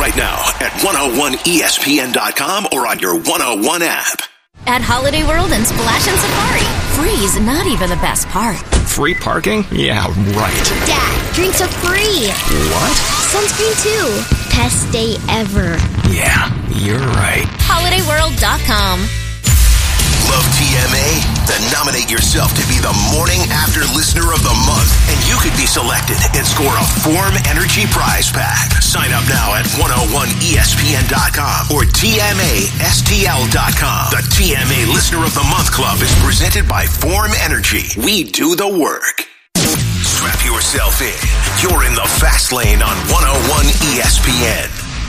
right now at 101ESPN.com or on your 101 app. At Holiday World and Splash and Safari, free's not even the best part. Free parking? Yeah, right. Dad, drinks are free. What? Sunscreen too. Best day ever. Yeah, you're right. HolidayWorld.com. Love TMA? Then nominate yourself to be the Morning After Listener of the Month, and you could be selected and score a Form Energy prize pack. Sign up now at 101ESPN.com or TMASTL.com. The TMA Listener of the Month Club is presented by Form Energy. We do the work. Strap yourself in. You're in the fast lane on 101 ESPN.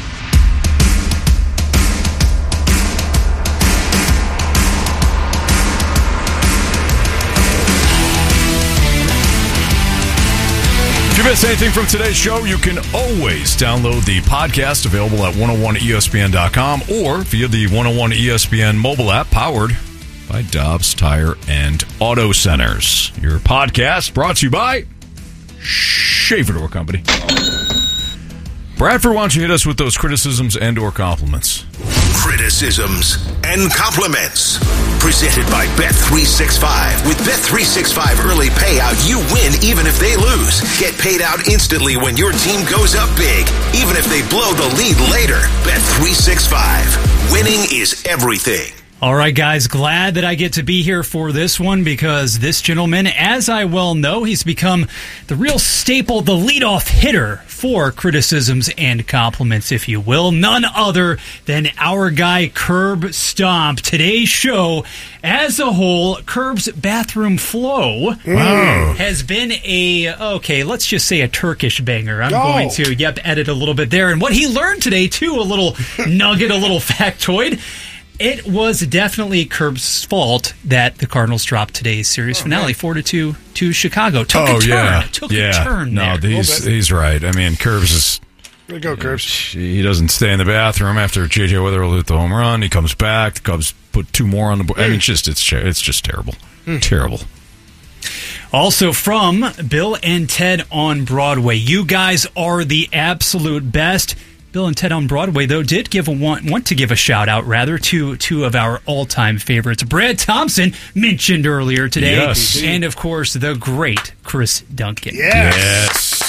If you missed anything from today's show, you can always download the podcast available at 101ESPN.com or via the 101 ESPN mobile app powered by Dobbs Tire and Auto Centers. Your podcast brought to you by Shaver Door Company. Bradford, why don't you hit us with those criticisms and or compliments? Criticisms and compliments. Presented by Bet365. With Bet365 early payout, you win even if they lose. Get paid out instantly when your team goes up big, even if they blow the lead later. Bet365. Winning is everything. All right, guys, glad that I get to be here for this one because this gentleman, as I well know, he's become the real staple, the leadoff hitter for criticisms and compliments, if you will. None other than our guy, Curb Stomp. Today's show, as a whole, Curb's bathroom flow has been let's just say a Turkish banger. I'm going to, edit a little bit there. And what he learned today, too, a little nugget, a little factoid. It was definitely Curb's fault that the Cardinals dropped today's series finale 4-2 to Chicago. Took a turn. No, he's right. I mean, Curbs is... There you go, Curbs. He doesn't stay in the bathroom after J.J. Wetherell hit the home run. He comes back. The Cubs put two more on the board. I mean, it's just terrible. Terrible. Also from Bill and Ted on Broadway. You guys are the absolute best. Bill and Ted on Broadway, though, did want to give a shout-out, to two of our all-time favorites. Brad Thompson, mentioned earlier today. Yes. And, of course, the great Chris Duncan. Yes.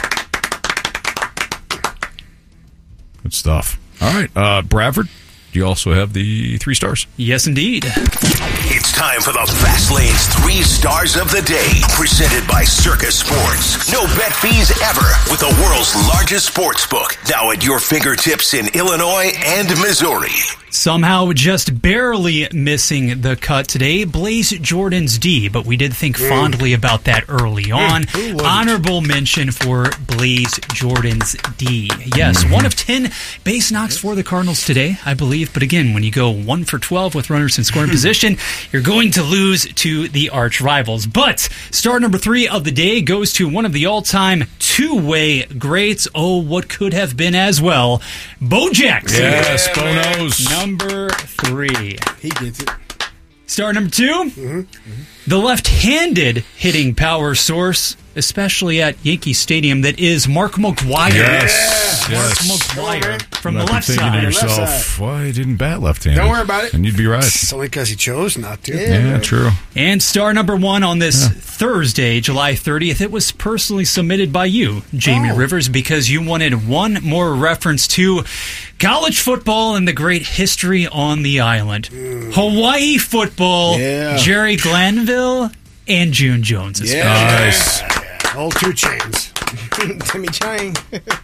Good stuff. All right. Bradford, do you also have the 3 stars? Yes, indeed. It's time for the Fast Lane's 3 stars of the day, presented by Circus Sports. No bet fees ever with the world's largest sports book, now at your fingertips in Illinois and Missouri. Somehow just barely missing the cut today, Blaze Jordan's D, but we did think fondly about that early on. Honorable mention for Blaze Jordan's D. Yes, 1 of 10 base knocks for the Cardinals today, I believe. But again, when you go 1 for 12 with runners in scoring position, you're going to lose to the arch rivals. But star number 3 of the day goes to one of the all-time two-way greats. Oh, what could have been as well, Bo Jackson. Yes, Bo knows. Number 3. He gets it. Star number 2, the left-handed hitting power source, especially at Yankee Stadium, that is Mark McGwire. Yes. Mark McGwire from the left thinking side. to yourself, why he didn't bat left-handed? Don't worry about it. And you'd be right. It's only because he chose not to. Yeah, true. And star number 1 on this Thursday, July 30th, it was personally submitted by you, Jamie Rivers, because you wanted one more reference to college football and the great history on the island. Hawaii football, Jerry Glanville, and June Jones. Nice. All 2 chains. Timmy Chang.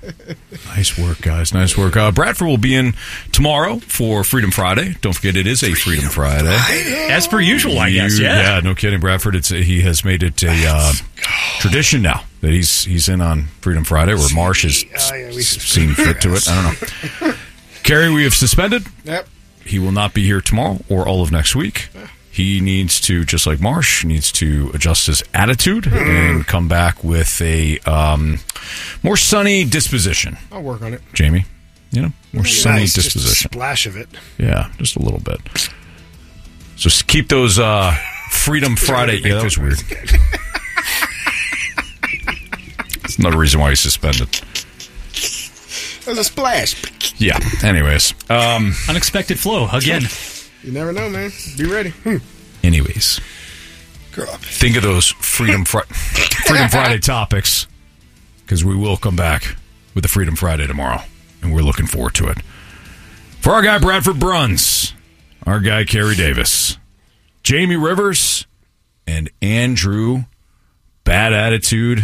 Nice work, guys. Nice work. Bradford will be in tomorrow for Freedom Friday. Don't forget, it is a Freedom Friday. As per usual, I guess, Yeah, no kidding. Bradford, he has made it a tradition now that he's in on Freedom Friday, where Marsh has seen fit to it. I don't know. Kerry, we have suspended. Yep. He will not be here tomorrow or all of next week. He needs to, just like Marsh, needs to adjust his attitude and come back with a more sunny disposition. I'll work on it. Jamie, more sunny disposition. Just a splash of it. Yeah, just a little bit. So keep those Freedom Friday. Yeah, that was weird. That's another reason why he's suspended. There's a splash. Yeah. Anyways. Unexpected flow again. You never know, man. Be ready. Anyways. Girl. Think of those Freedom Friday topics, because we will come back with the Freedom Friday tomorrow, and we're looking forward to it. For our guy Bradford Bruns, our guy Kerry Davis, Jamie Rivers, and Andrew Bad Attitude.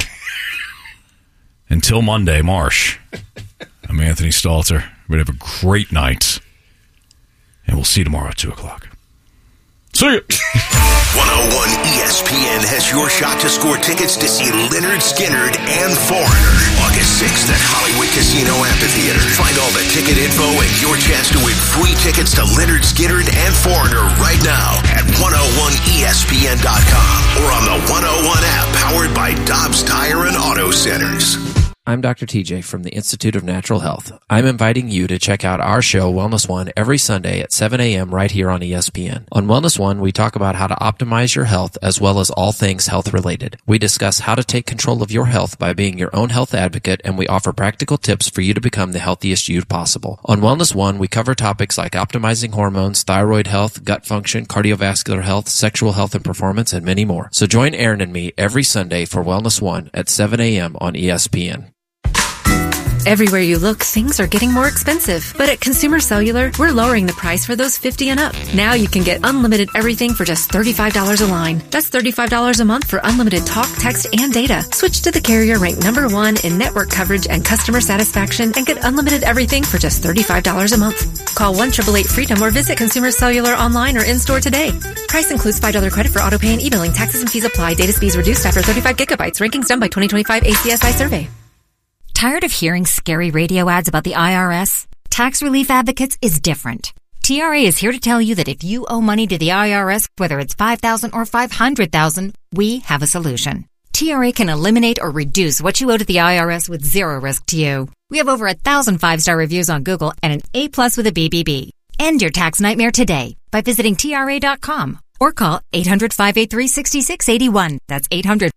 Until Monday, Marsh. I'm Anthony Stalter. Everybody have a great night, and we'll see you tomorrow at 2 o'clock. See ya. 101 ESPN has your shot to score tickets to see Lynyrd Skynyrd and Foreigner August 6th at Hollywood Casino Amphitheater. Find all the ticket info and your chance to win free tickets to Lynyrd Skynyrd and Foreigner right now at 101ESPN.com or on the 101 app powered by Dobbs Tire and Auto Centers. I'm Dr. TJ from the Institute of Natural Health. I'm inviting you to check out our show, Wellness One, every Sunday at 7 a.m. right here on ESPN. On Wellness One, we talk about how to optimize your health as well as all things health-related. We discuss how to take control of your health by being your own health advocate, and we offer practical tips for you to become the healthiest you possible. On Wellness One, we cover topics like optimizing hormones, thyroid health, gut function, cardiovascular health, sexual health and performance, and many more. So join Aaron and me every Sunday for Wellness One at 7 a.m. on ESPN. Everywhere you look, things are getting more expensive. But at Consumer Cellular, we're lowering the price for those 50 and up. Now you can get unlimited everything for just $35 a line. That's $35 a month for unlimited talk, text, and data. Switch to the carrier ranked #1 in network coverage and customer satisfaction and get unlimited everything for just $35 a month. Call 1-888-FREEDOM or visit Consumer Cellular online or in-store today. Price includes $5 credit for auto pay and e-billing. Taxes and fees apply. Data speeds reduced after 35 gigabytes. Rankings done by 2025 ACSI survey. Tired of hearing scary radio ads about the IRS? Tax Relief Advocates is different. TRA is here to tell you that if you owe money to the IRS, whether it's $5,000 or $500,000, we have a solution. TRA can eliminate or reduce what you owe to the IRS with zero risk to you. We have over 1,000 5-star reviews on Google and an A+ with a BBB. End your tax nightmare today by visiting TRA.com or call 800-583-6681. That's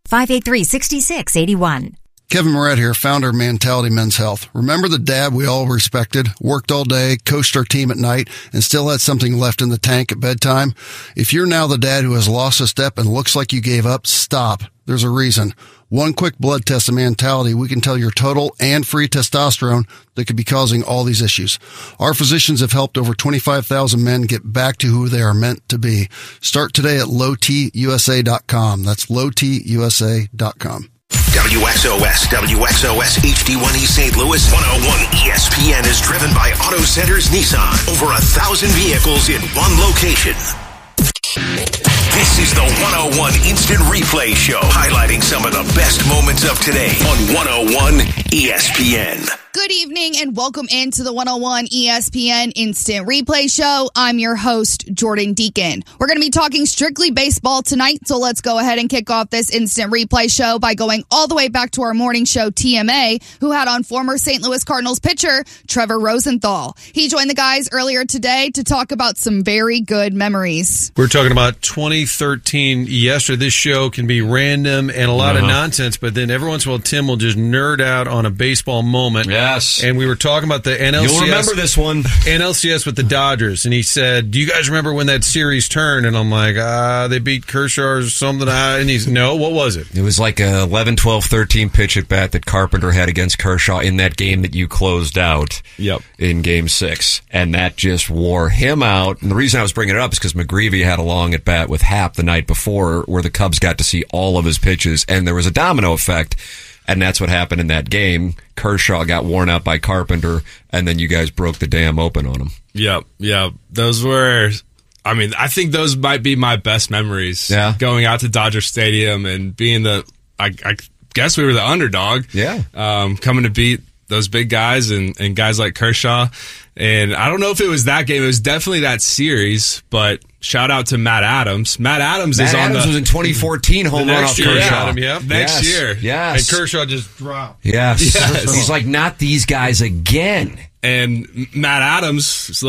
800-583-6681. Kevin Moret here, founder of Mentality Men's Health. Remember the dad we all respected, worked all day, coached our team at night, and still had something left in the tank at bedtime? If you're now the dad who has lost a step and looks like you gave up, stop. There's a reason. One quick blood test of Mentality, we can tell your total and free testosterone that could be causing all these issues. Our physicians have helped over 25,000 men get back to who they are meant to be. Start today at lowtusa.com. That's lowtusa.com. WXOS HD1E St. Louis 101 ESPN is driven by Auto Centers Nissan. Over 1,000 vehicles in one location. This is the 101 Instant Replay Show, highlighting some of the best moments of today on 101 ESPN. Good evening and welcome into the 101 ESPN Instant Replay Show. I'm your host, Jordan Deacon. We're going to be talking strictly baseball tonight, so let's go ahead and kick off this Instant Replay Show by going all the way back to our morning show, TMA, who had on former St. Louis Cardinals pitcher Trevor Rosenthal. He joined the guys earlier today to talk about some very good memories. We're talking about 2013 yesterday. This show can be random and a lot of nonsense, but then every once in a while Tim will just nerd out on a baseball moment. Yes. And we were talking about the NLCS. You'll remember this one. NLCS with the Dodgers. And he said, do you guys remember when that series turned? And I'm like, they beat Kershaw or something. And he's, no, what was it? It was like a 11, 12, 13 pitch at bat that Carpenter had against Kershaw in that game that you closed out in Game 6. And that just wore him out. And the reason I was bringing it up is because McGreevy had a long at bat with Happ the night before where the Cubs got to see all of his pitches. And there was a domino effect. And that's what happened in that game. Kershaw got worn out by Carpenter, and then you guys broke the dam open on him. Yep. Those were, I think those might be my best memories. Yeah. Going out to Dodger Stadium and being I guess we were the underdog. Yeah. Coming to beat those big guys and guys like Kershaw. And I don't know if it was that game. It was definitely that series, but shout out to Matt Adams. Matt Adams was in 2014 home run off Kershaw. Next year. Yes. And Kershaw just dropped. Yes. He's like, not these guys again. And Matt Adams,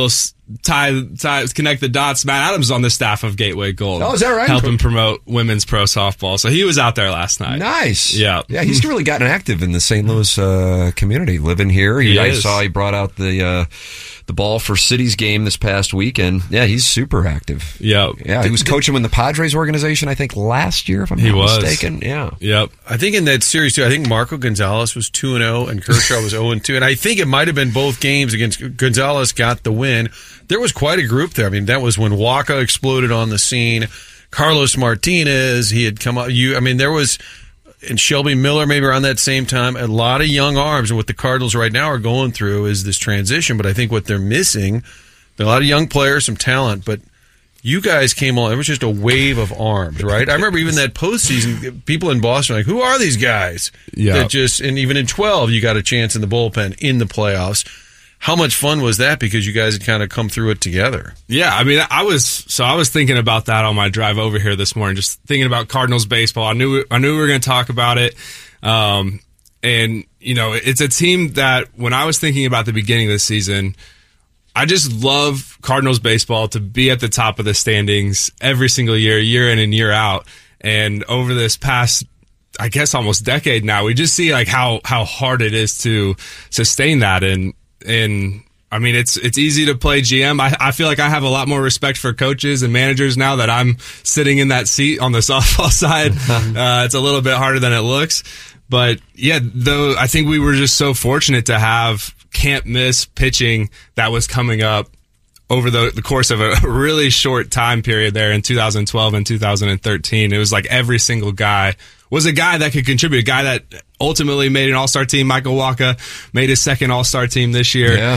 connect the dots. Matt Adams is on the staff of Gateway Gold. Oh, is that right? Helping promote women's pro softball. So he was out there last night. Nice. Yeah. Yeah, he's really gotten active in the St. Louis community, living here. I saw he brought out the ball for City's game this past weekend. Yeah, he's super active. Yep. Yeah, he was coaching in the Padres organization, I think, last year, if I'm not mistaken. Yeah. Yep. I think in that series, too, I think Marco Gonzalez was 2-0 and Kershaw was 0-2. And I think it might have been both games against Gonzalez got the win. There was quite a group there. I mean, that was when Waka exploded on the scene. Carlos Martinez, he had come up. There was... And Shelby Miller maybe around that same time, a lot of young arms. And what the Cardinals right now are going through is this transition. But I think what they're missing, a lot of young players, some talent. But you guys came on. It was just a wave of arms, right? I remember even that postseason, people in Boston were like, who are these guys? Yeah. And even in 12, you got a chance in the bullpen in the playoffs. How much fun was that because you guys had kind of come through it together? Yeah, I mean, I was thinking about that on my drive over here this morning, just thinking about Cardinals baseball. I knew we were going to talk about it. And, it's a team that when I was thinking about the beginning of the season, I just love Cardinals baseball to be at the top of the standings every single year in and year out. And over this past, I guess, almost decade now, we just see like how hard it is to sustain that. And I mean, it's easy to play GM. I feel like I have a lot more respect for coaches and managers now that I'm sitting in that seat on the softball side. It's a little bit harder than it looks. But yeah, though, I think we were just so fortunate to have can't miss pitching that was coming up over the course of a really short time period there in 2012 and 2013. It was like every single guy was a guy that could contribute, a guy that ultimately made an all-star team. Michael Waka made his second all-star team this year. Yeah.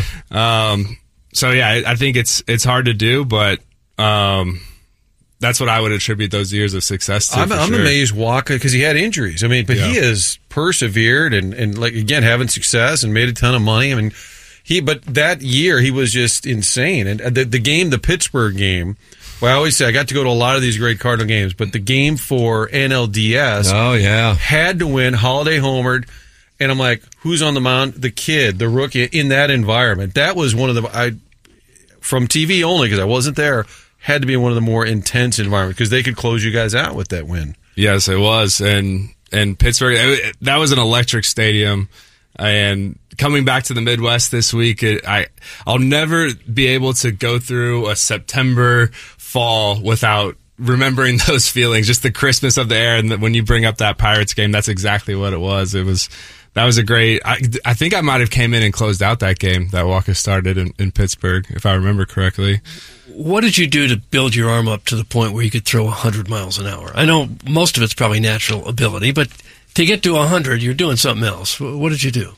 I think it's hard to do, but that's what I would attribute those years of success to. I'm amazed Waka because he had injuries. I mean, but he has persevered and like again having success and made a ton of money. I mean, but that year he was just insane. And the Pittsburgh game. Well, I always say I got to go to a lot of these great Cardinal games, but the game for NLDS had to win. Holiday homered, and I'm like, who's on the mound? The kid, the rookie, in that environment. That was one of from TV only, because I wasn't there, had to be one of the more intense environments, because they could close you guys out with that win. Yes, it was. And Pittsburgh, that was an electric stadium. And coming back to the Midwest this week, I'll never be able to go through a September fall without remembering those feelings, just the crispness of the air. And when you bring up that Pirates game, that's exactly what it was. That was a great, I think I might have came in and closed out that game that Waka started in Pittsburgh, if I remember correctly. What did you do to build your arm up to the point where you could throw 100 miles an hour? I know most of it's probably natural ability, but to get to 100, you're doing something else. What did you do?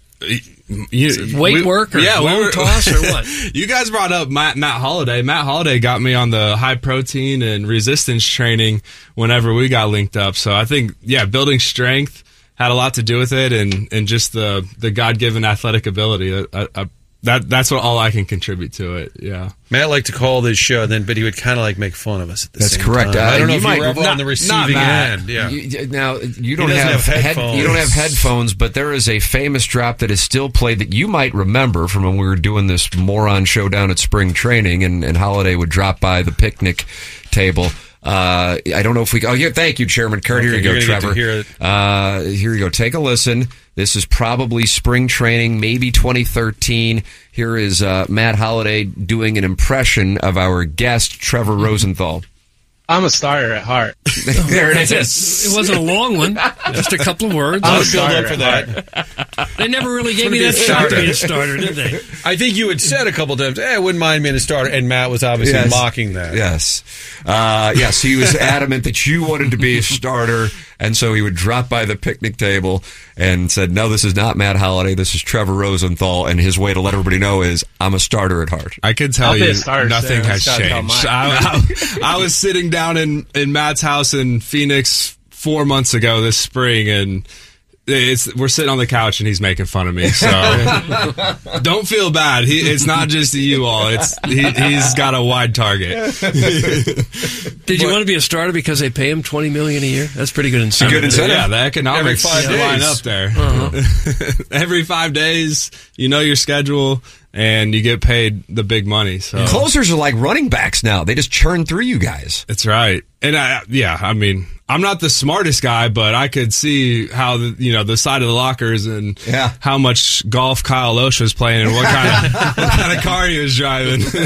Weight work or long toss or what? You guys brought up Matt Holliday. Matt Holliday got me on the high protein and resistance training whenever we got linked up. So I think, building strength had a lot to do with it, and just the God-given athletic ability. That's what all I can contribute to it. Yeah, Matt liked to call this show, but he would kind of like make fun of us at the same time. That's correct. I don't know if you were ever on the receiving end. Yeah. You don't have headphones. You don't have headphones, but there is a famous drop that is still played that you might remember from when we were doing this moron show down at spring training, and Holiday would drop by the picnic table. I don't know if we. Oh, yeah. Thank you, Chairman Kurt. Here you go, Trevor. Here you go. Take a listen. This is probably spring training, maybe 2013. Here is Matt Holliday doing an impression of our guest, Trevor Rosenthal. I'm a starter at heart. There it is. It wasn't a long one. Just a couple of words. I'll build up for that. They never really gave me that shot to be a starter, did they? I think you had said a couple times, I wouldn't mind being a starter, and Matt was obviously mocking that. Yes. Yes, he was adamant that you wanted to be a starter, and so he would drop by the picnic table and said, no, this is not Matt Holliday, this is Trevor Rosenthal, and his way to let everybody know is, I'm a starter at heart. I can tell you, nothing has changed. I was sitting down in Matt's house in Phoenix 4 months ago this spring, and we're sitting on the couch and he's making fun of me. So don't feel bad. It's not just you all. He's got a wide target. Did you want to be a starter because they pay him $20 million a year? That's pretty good incentive. Good incentive. Yeah, the economics line up there. Uh-huh. Every 5 days, you know your schedule. and you get paid the big money. So closers are like running backs now. They just churn through you guys. That's right. And I mean, I'm not the smartest guy, but I could see how the side of the lockers and how much golf Kyle Loesch was playing and what kind of car he was driving. Here's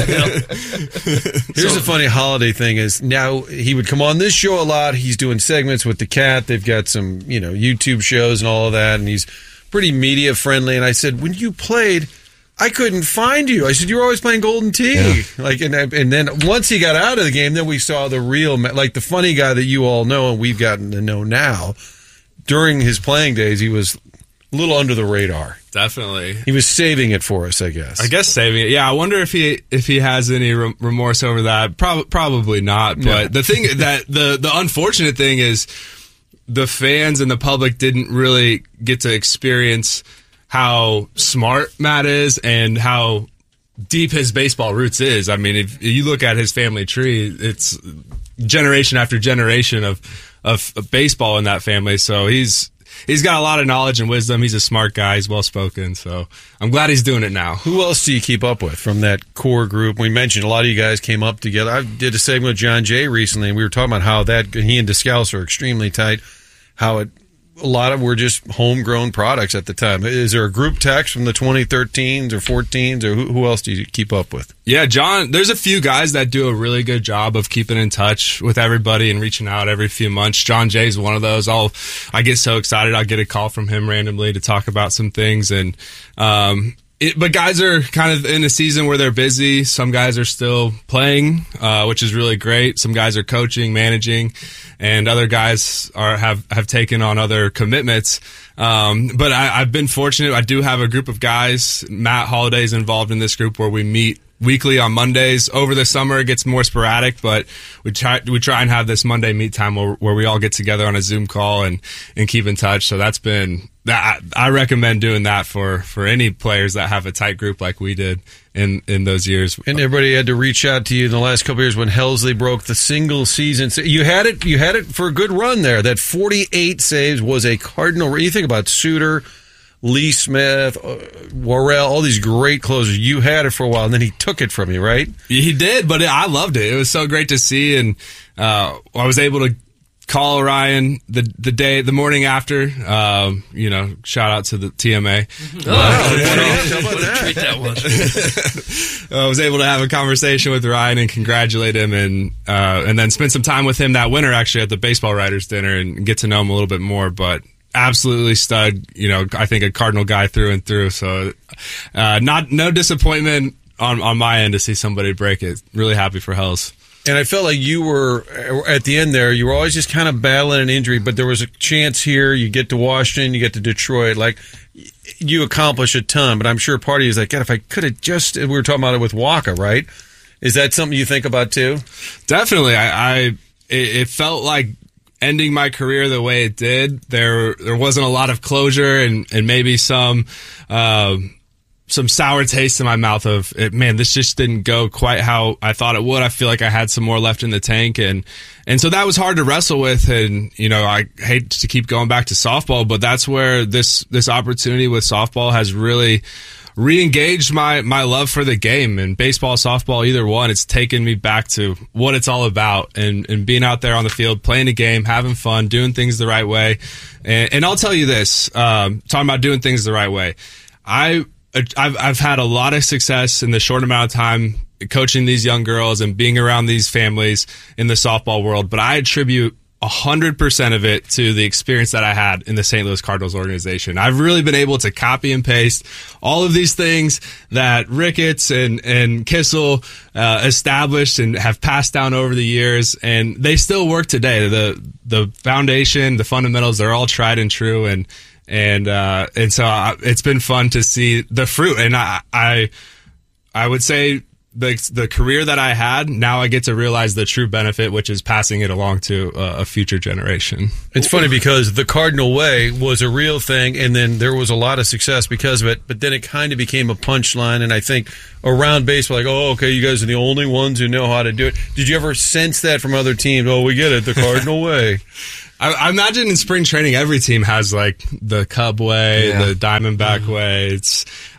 the funny holiday thing is now he would come on this show a lot. He's doing segments with the Cat. They've got some, YouTube shows and all of that, and he's pretty media friendly. And I said, when you played, I couldn't find you. I said, you were always playing Golden Tee. Yeah. And then once he got out of the game, then we saw the real, like the funny guy that you all know and we've gotten to know now. During his playing days, he was a little under the radar. Definitely. He was saving it for us, I guess. Saving it. Yeah, I wonder if he has any remorse over that. Probably not. But the thing that the unfortunate thing is the fans and the public didn't really get to experience how smart Matt is and how deep his baseball roots is. I mean, if you look at his family tree, it's generation after generation of baseball in that family. So he's got a lot of knowledge and wisdom. He's a smart guy. He's well-spoken. So I'm glad he's doing it now. Who else do you keep up with from that core group? We mentioned a lot of you guys came up together. I did a segment with John Jay recently, and we were talking about how he and Descalso are extremely tight, how a lot of were just homegrown products at the time. Is there a group text from the 2013s or 14s, or who else do you keep up with? Yeah, John, there's a few guys that do a really good job of keeping in touch with everybody and reaching out every few months. John Jay's one of those. I get so excited. I'll get a call from him randomly to talk about some things. And, but guys are kind of in a season where they're busy. Some guys are still playing, which is really great. Some guys are coaching, managing, and other guys have taken on other commitments. But I've been fortunate. I do have a group of guys. Matt Holliday's involved in this group where we meet weekly on Mondays. Over the summer, it gets more sporadic, but we try and have this Monday meet time where we all get together on a Zoom call and keep in touch. So that's been that. I recommend doing that for any players that have a tight group like we did in those years. And everybody had to reach out to you in the last couple of years when Helsley broke the single season. So you had it for a good run there. That 48 saves was a cardinal. You think about Suter, Lee Smith, Worrell, all these great closers. You had it for a while, and then he took it from you, right? He did, but I loved it. It was so great to see, and I was able to call Ryan the morning after. Shout out to the TMA. What a treat that was. I was able to have a conversation with Ryan and congratulate him, and then spend some time with him that winter actually at the baseball writers dinner and get to know him a little bit more. But absolutely stud. I think a Cardinal guy through and through. So no disappointment on my end to see somebody break it. Really happy for Hells. And I felt like you were, at the end there, you were always just kind of battling an injury, but there was a chance here. You get to Washington, you get to Detroit. Like, you accomplish a ton, but I'm sure part of you is like, God, if I could have just, we were talking about it with Waka, right? Is that something you think about too? Definitely. It felt like ending my career the way it did. There wasn't a lot of closure and maybe some sour taste in my mouth of it. Man, this just didn't go quite how I thought it would. I feel like I had some more left in the tank, and so that was hard to wrestle with. And I hate to keep going back to softball, but that's where this opportunity with softball has really re-engaged my love for the game. And baseball, softball, either one, it's taken me back to what it's all about, and being out there on the field, playing a game, having fun, doing things the right way. And I'll tell you this, talking about doing things the right way, I've had a lot of success in the short amount of time coaching these young girls and being around these families in the softball world, but I attribute 100% of it to the experience that I had in the St. Louis Cardinals organization. I've really been able to copy and paste all of these things that Ricketts and Kissel established and have passed down over the years, and they still work today. The foundation, the fundamentals, they're all tried and true, and so it's been fun to see the fruit. And I would say the career that I had, now I get to realize the true benefit, which is passing it along to a future generation. It's funny because the Cardinal way was a real thing, and then there was a lot of success because of it, but then it kind of became a punchline, and I think around baseball, like, oh, okay, you guys are the only ones who know how to do it. Did you ever sense that from other teams? Oh, we get it, the Cardinal way. I imagine in spring training, every team has like the Cub way, the Diamondback way.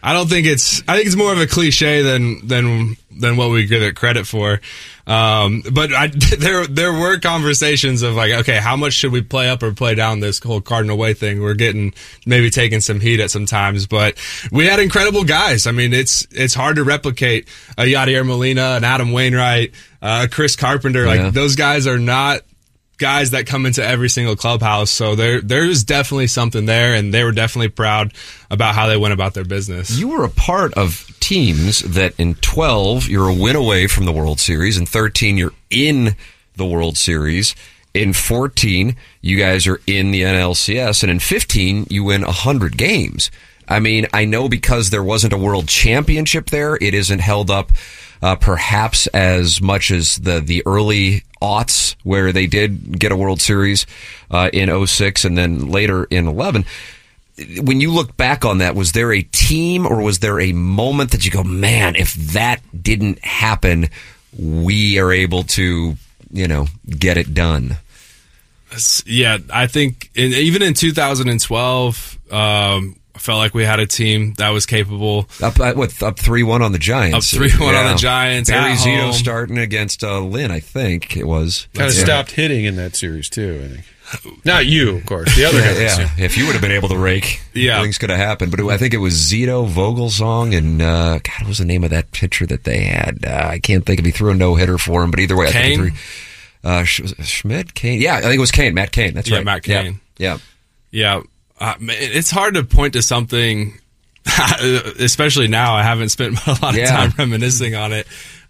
I think it's more of a cliche than what we give it credit for. But there were conversations of like, okay, how much should we play up or play down this whole Cardinal way thing? We're maybe taking some heat at some times, but we had incredible guys. I mean, it's hard to replicate a Yadier Molina, an Adam Wainwright, Chris Carpenter. Like those guys are not guys that come into every single clubhouse. So there's definitely something there, and they were definitely proud about how they went about their business. You were a part of teams that in 12, you're a win away from the World Series. In 13, you're in the World Series. In 14, you guys are in the NLCS. And in 15, you win 100 games. I mean, I know because there wasn't a world championship there, it isn't held up perhaps as much as the early aughts where they did get a World Series in 06 and then later in 11. When you look back on that, was there a team or was there a moment that you go, man, if that didn't happen, we are able to, get it done? Yeah, I think even in 2012, I felt like we had a team that was capable. Up 3-1 on the Giants. Up 3-1 on the Giants. Barry Zito starting against Lynn, I think it was. Kind of stopped hitting in that series too, I think. Not you, of course. The other guys. Yeah. If you would have been able to rake, things could have happened. But I think it was Zito, Vogelsong, and God, what was the name of that pitcher that they had? I can't think if he threw a no-hitter for him, but either way, Kane? I think Schmidt, Kane. Yeah, I think it was Kane, Matt Kane. That's right. Matt Kane. Yeah. It's hard to point to something, especially now. I haven't spent a lot of time reminiscing on it.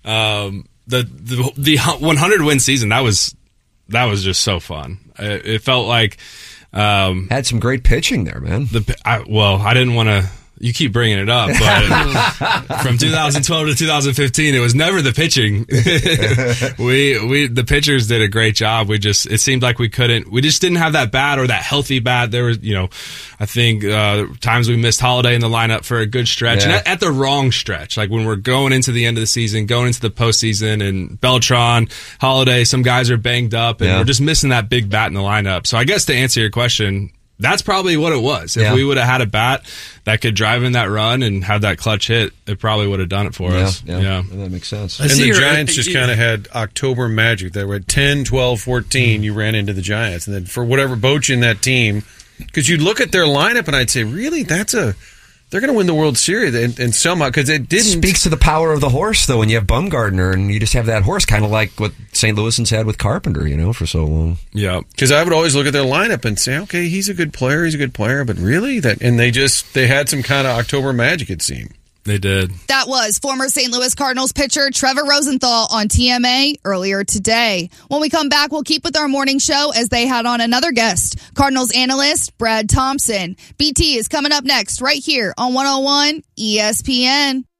The 100 win season, that was just so fun. It felt like had some great pitching there, man. I didn't want to. You keep bringing it up, but from 2012 to 2015, it was never the pitching. The pitchers did a great job. It seemed like we just didn't have that bat or that healthy bat. There was, I think, times we missed Holiday in the lineup for a good stretch and at the wrong stretch. Like when we're going into the end of the season, going into the postseason, and Beltran, Holiday, some guys are banged up and we're just missing that big bat in the lineup. So I guess to answer your question, that's probably what it was. If we would have had a bat that could drive in that run and have that clutch hit, it probably would have done it for us. Yeah, that makes sense. And the Giants just kind of had October magic. They were at 10, 12, 14. You ran into the Giants. And then for whatever boat you in that team, because you'd look at their lineup and I'd say, really, they're going to win the World Series, and somehow, because it didn't. Speaks to the power of the horse, though, when you have Bumgarner and you just have that horse, kind of like what St. Louisans had with Carpenter, for so long. Yeah, because I would always look at their lineup and say, okay, he's a good player, but really? And they had some kind of October magic, it seemed. They did. That was former St. Louis Cardinals pitcher Trevor Rosenthal on TMA earlier today. When we come back, we'll keep with our morning show as they had on another guest, Cardinals analyst Brad Thompson. BT is coming up next right here on 101 ESPN.